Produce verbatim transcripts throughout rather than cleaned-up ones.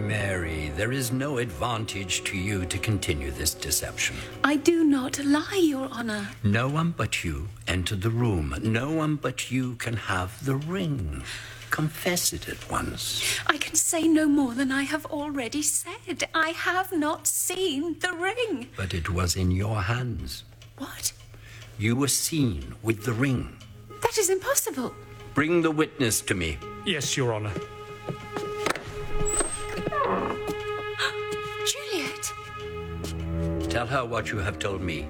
Mary, there is no advantage to you to continue this deception. I do not lie, Your Honor. No one but you entered the room. No one but you can have the ring. Confess it at once. I can say no more than I have already said. I have not seen the ring. But it was in your hands. What? You were seen with the ring. That is impossible. Bring the witness to me. Yes, Your Honor. Juliet! Tell her what you have told me.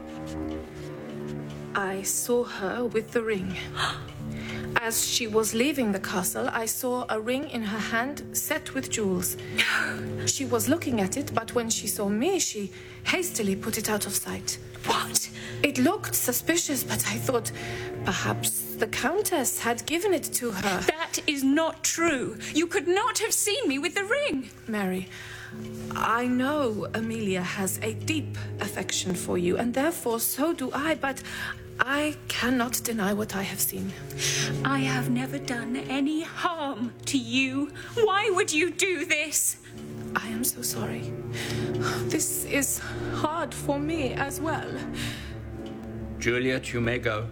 I saw her with the ring. As she was leaving the castle, I saw a ring in her hand set with jewels. She was looking at it, but when she saw me, she hastily put it out of sight. What? It looked suspicious, but I thought perhaps the Countess had given it to her. That is not true. You could not have seen me with the ring. Mary, I know Amelia has a deep affection for you, and therefore so do I, but I cannot deny what I have seen. I have never done any harm to you. Why would you do this? I am so sorry. This is hard for me as well. Juliet, you may go.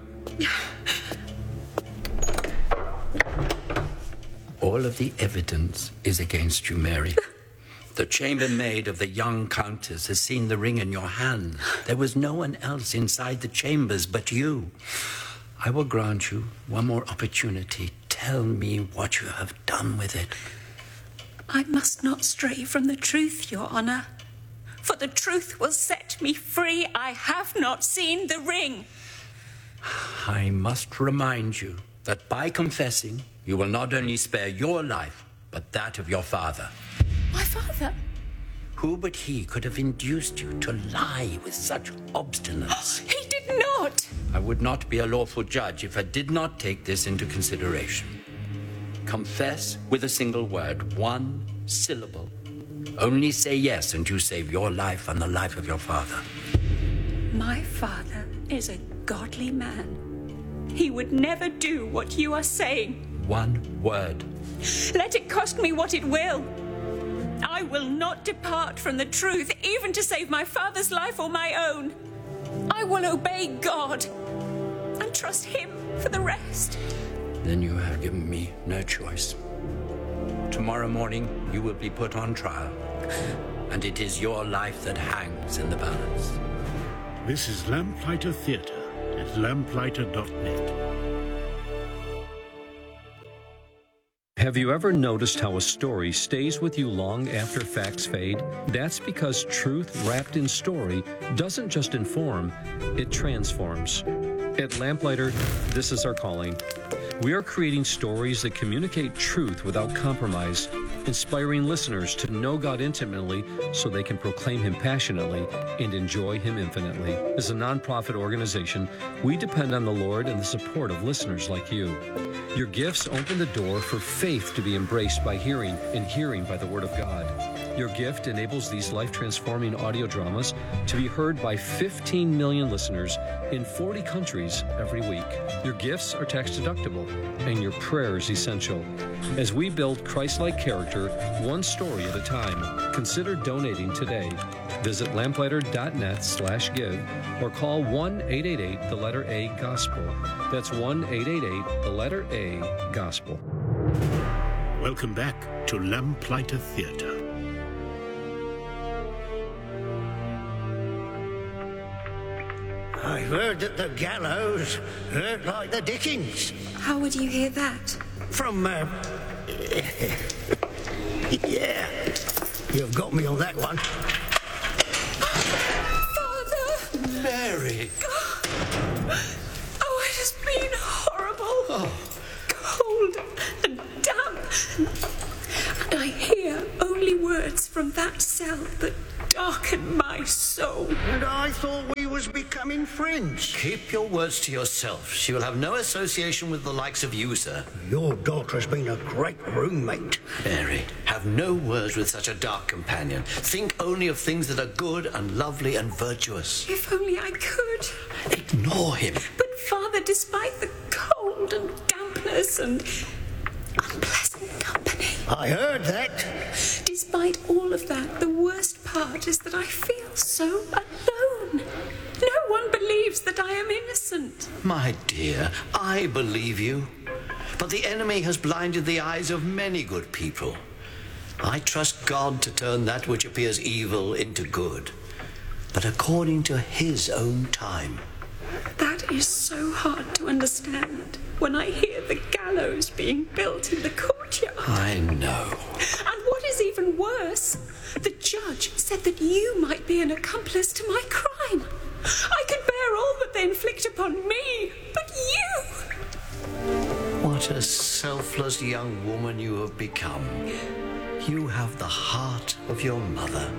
All of the evidence is against you, Mary. The chambermaid of the young countess has seen the ring in your hand. There was no one else inside the chambers but you. I will grant you one more opportunity. Tell me what you have done with it. I must not stray from the truth, Your Honor. For the truth will set me free. I have not seen the ring. I must remind you that by confessing, you will not only spare your life, but that of your father. My father? Who but he could have induced you to lie with such obstinance? He did not! I would not be a lawful judge if I did not take this into consideration. Confess with a single word, one syllable. Only say yes, and you save your life and the life of your father. My father is a godly man. He would never do what you are saying. One word. Let it cost me what it will. I will not depart from the truth, even to save my father's life or my own. I will obey God and trust him for the rest. Then you have given me no choice. Tomorrow morning, you will be put on trial, and it is your life that hangs in the balance. This is Lamplighter Theatre at lamplighter dot net. Have you ever noticed how a story stays with you long after facts fade? That's because truth wrapped in story doesn't just inform, it transforms. At Lamplighter, this is our calling. We are creating stories that communicate truth without compromise, inspiring listeners to know God intimately so they can proclaim Him passionately and enjoy Him infinitely. As a nonprofit organization, we depend on the Lord and the support of listeners like you. Your gifts open the door for faith to be embraced by hearing, and hearing by the Word of God. Your gift enables these life-transforming audio dramas to be heard by fifteen million listeners in forty countries every week. Your gifts are tax-deductible, and your prayers essential. As we build Christ-like character, one story at a time, consider donating today. Visit lamplighter.net slash give or call one eight eight eight, the letter A, gospel. That's one eight eight eight, the letter A, gospel. Welcome back to Lamplighter Theatre. I've heard that the gallows hurt like the dickens. How would you hear that? From, uh... yeah. You've got me on that one. Father! Mary! Oh, it has been horrible. Oh. Cold and damp. And I hear only words from that cell that darken my soul. And I thought we was becoming friends. Keep your words to yourself. She will have no association with the likes of you, sir. Your daughter has been a great roommate. Mary, have no words with such a dark companion. Think only of things that are good and lovely and virtuous. If only I could. Ignore him. But, Father, despite the cold and dampness and unpleasant company, I heard that. despite all part is that I feel so alone. No one believes that I am innocent. My dear, I believe you. But the enemy has blinded the eyes of many good people. I trust God to turn that which appears evil into good, but according to his own time. That is so hard to understand when I hear the gallows being built in the courtyard. I know. And what is even worse, the judge said that you might be an accomplice to my crime. I could bear all that they inflict upon me, but you... What a selfless young woman you have become. You have the heart of your mother.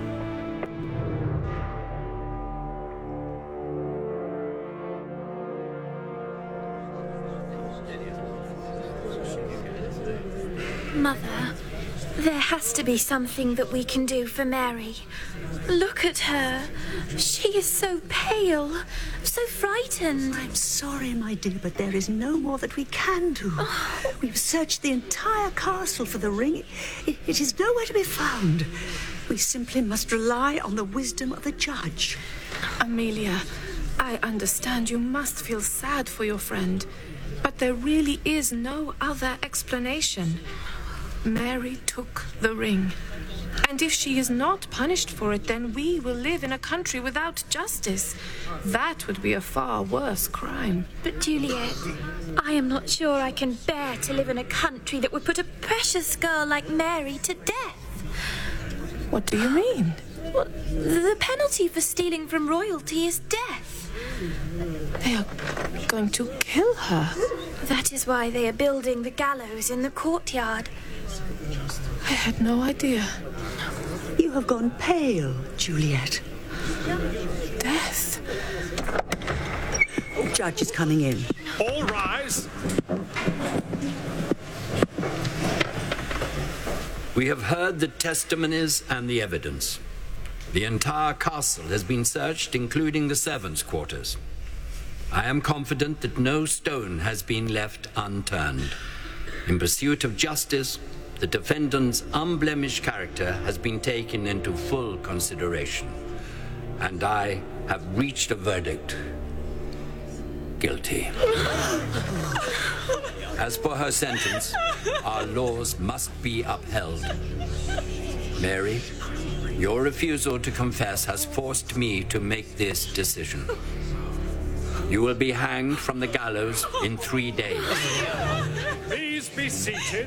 Mother, there has to be something that we can do for Mary. Look at her. She is so pale, so frightened. I'm sorry, my dear, but there is no more that we can do. Oh. We've searched the entire castle for the ring. It, it is nowhere to be found. We simply must rely on the wisdom of the judge. Amelia, I understand you must feel sad for your friend, but there really is no other explanation. Mary took the ring. And if she is not punished for it, then we will live in a country without justice. That would be a far worse crime. But, Juliet, I am not sure I can bear to live in a country that would put a precious girl like Mary to death. What do you mean? Well, the penalty for stealing from royalty is death. They are going to kill her. That is why they are building the gallows in the courtyard. I had no idea. You have gone pale, Juliet. Death. The judge is coming in. All rise. We have heard the testimonies and the evidence. The entire castle has been searched, including the servants' quarters. I am confident that no stone has been left unturned. In pursuit of justice, the defendant's unblemished character has been taken into full consideration, and I have reached a verdict. Guilty. As for her sentence, our laws must be upheld. Mary, your refusal to confess has forced me to make this decision. You will be hanged from the gallows in three days. Please be seated.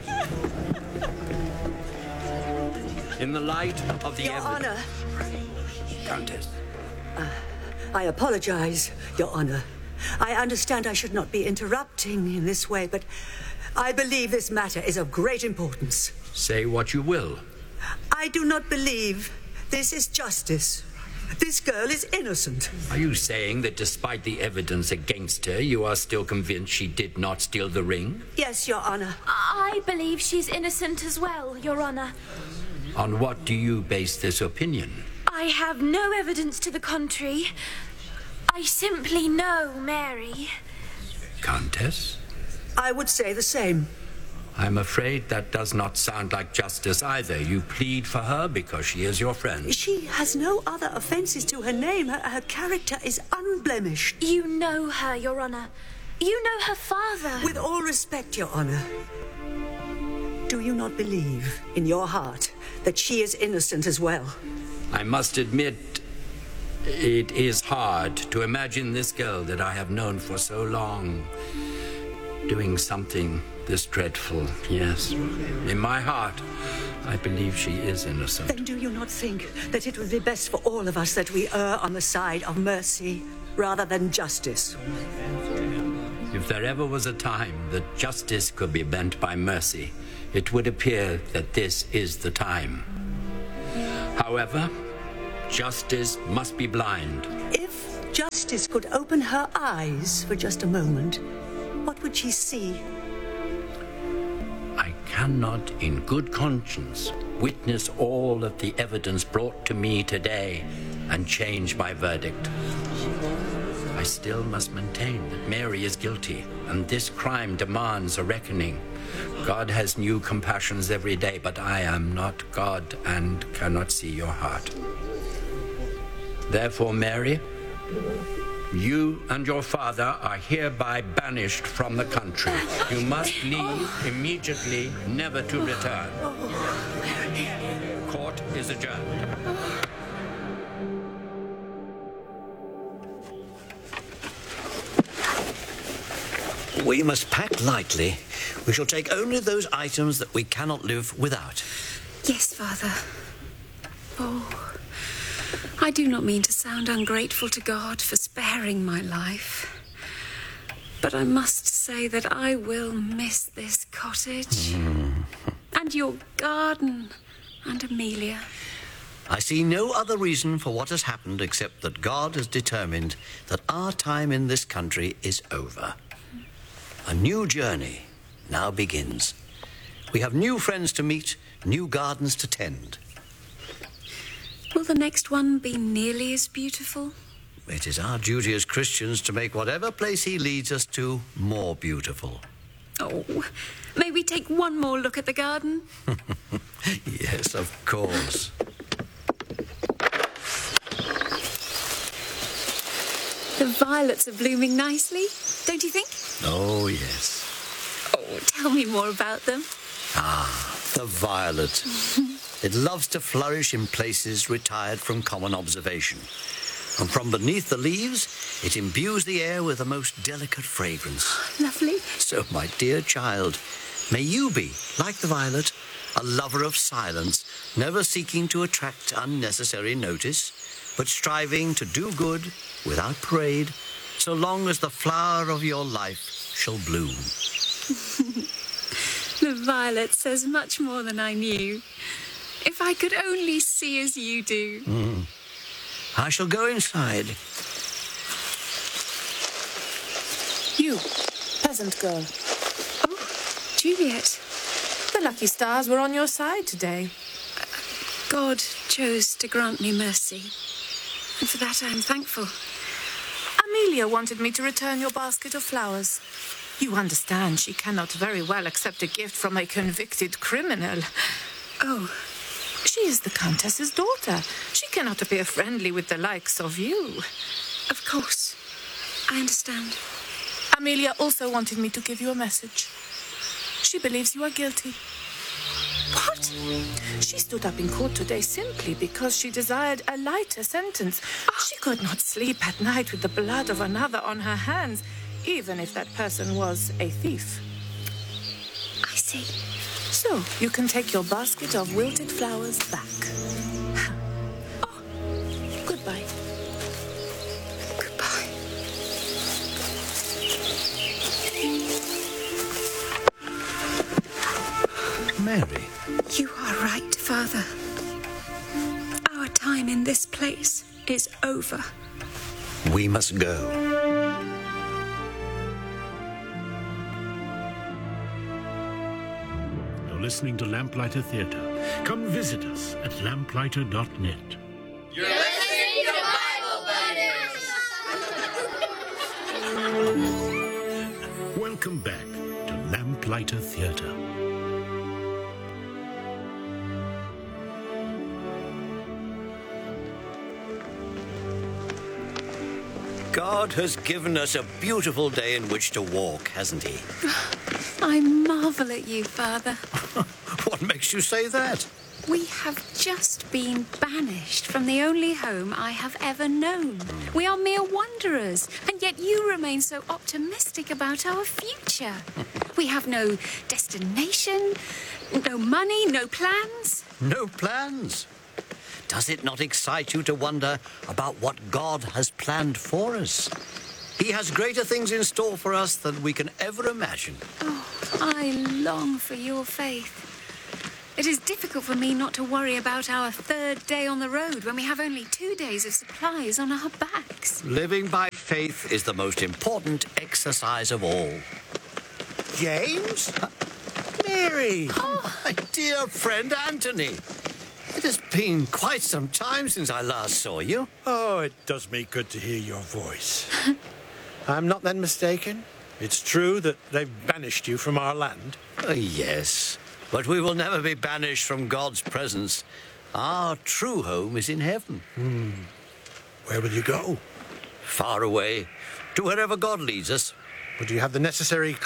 In the light of the Your evidence... Honor. Countess. Uh, I apologize, Your Honor. I understand I should not be interrupting in this way, but I believe this matter is of great importance. Say what you will. I do not believe this is justice. This girl is innocent. Are you saying that despite the evidence against her, you are still convinced she did not steal the ring? Yes, Your Honor. I believe she's innocent as well, Your Honor. On what do you base this opinion? I have no evidence to the contrary. I simply know Mary. Countess? I would say the same. I'm afraid that does not sound like justice either. You plead for her because she is your friend. She has no other offences to her name. Her, her character is unblemished. You know her, Your Honor. You know her father. With all respect, Your Honor, do you not believe in your heart that she is innocent as well? I must admit, it is hard to imagine this girl that I have known for so long doing something this dreadful. Yes, in my heart, I believe she is innocent. Then do you not think that it would be best for all of us that we err on the side of mercy rather than justice? If there ever was a time that justice could be bent by mercy, it would appear that this is the time. However, justice must be blind. If justice could open her eyes for just a moment, what would she see? I cannot, in good conscience, witness all of the evidence brought to me today and change my verdict. I still must maintain that Mary is guilty, and this crime demands a reckoning. God has new compassions every day, but I am not God and cannot see your heart. Therefore, Mary, you and your father are hereby banished from the country. You must leave immediately, never to return. Court is adjourned. We must pack lightly. We shall take only those items that we cannot live without. Yes, Father. Oh, I do not mean to sound ungrateful to God for sparing my life. But I must say that I will miss this cottage. Mm. And your garden, and Amelia. I see no other reason for what has happened except that God has determined that our time in this country is over. A new journey now begins. We have new friends to meet, new gardens to tend. Will the next one be nearly as beautiful? It is our duty as Christians to make whatever place he leads us to more beautiful. Oh, may we take one more look at the garden? Yes, of course. The violets are blooming nicely, don't you think? Oh, yes. Oh, tell me more about them. Ah, the violet. It loves to flourish in places retired from common observation. And from beneath the leaves, it imbues the air with the most delicate fragrance. Lovely. So, my dear child, may you be, like the violet, a lover of silence, never seeking to attract unnecessary notice, but striving to do good without parade, so long as the flower of your life shall bloom. The violet says much more than I knew. If I could only see as you do. Mm. I shall go inside. You, peasant girl. Oh, Juliet. The lucky stars were on your side today. God chose to grant me mercy, and for that I am thankful. Amelia wanted me to return your basket of flowers. You understand she cannot very well accept a gift from a convicted criminal. Oh. She is the Countess's daughter. She cannot appear friendly with the likes of you. Of course. I understand. Amelia also wanted me to give you a message. She believes you are guilty. What? She stood up in court today simply because she desired a lighter sentence. She could not sleep at night with the blood of another on her hands, even if that person was a thief. I see. So, you can take your basket of wilted flowers back. Oh, goodbye. Goodbye. Mary. You are right, Father. Our time in this place is over. We must go. Listening to Lamplighter Theatre. Come visit us at lamplighter dot net. You're listening to Bible Buddies! Welcome back to Lamplighter Theatre. God has given us a beautiful day in which to walk, hasn't he? I marvel at you, Father. What makes you say that? We have just been banished from the only home I have ever known. We are mere wanderers, and yet you remain so optimistic about our future. We have no destination, no money, no plans. No plans? Does it not excite you to wonder about what God has planned for us? He has greater things in store for us than we can ever imagine. Oh, I long for your faith. It is difficult for me not to worry about our third day on the road when we have only two days of supplies on our backs. Living by faith is the most important exercise of all. James? Mary! Oh, my dear friend Anthony. It has been quite some time since I last saw you. Oh, it does me good to hear your voice. I'm not then mistaken? It's true that they've banished you from our land? Uh, yes, but we will never be banished from God's presence. Our true home is in heaven. Hmm. Where will you go? Far away, to wherever God leads us. Would you have the necessary